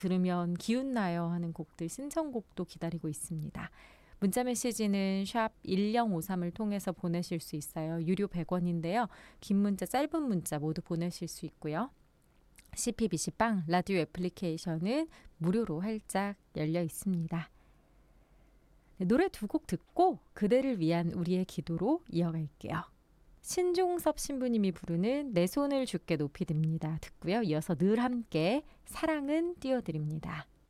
들으면 기운나요 하는 곡들 신청곡도 기다리고 있습니다. 문자 메시지는 샵 1053을 통해서 보내실 수 있어요. 유료 100원인데요. 긴 문자, 짧은 문자 모두 보내실 수 있고요. CPBC빵 라디오 애플리케이션은 무료로 활짝 열려 있습니다. 네, 노래 두 곡 듣고 그대를 위한 우리의 기도로 이어갈게요. 신종섭 신부님이 부르는 내 손을 주께 높이 듭니다. 듣고요. 이어서 늘 함께 사랑은 띄워드립니다.